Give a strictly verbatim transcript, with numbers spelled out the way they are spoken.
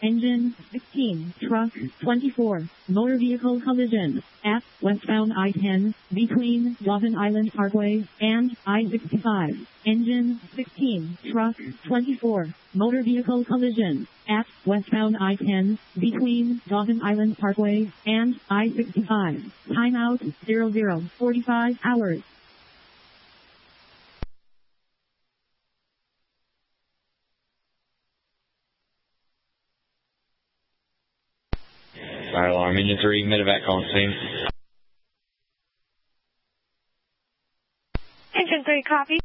Engine sixteen. Truck twenty-four. Motor vehicle collision at westbound I ten between Dawson Island Parkway and I sixty-five. Engine sixteen. Truck twenty-four. Motor vehicle collision at westbound I ten between Dawson Island Parkway and I sixty-five. Timeout zero zero forty-five hours. Fire alarm, engine three, medevac on scene. Engine three, copy.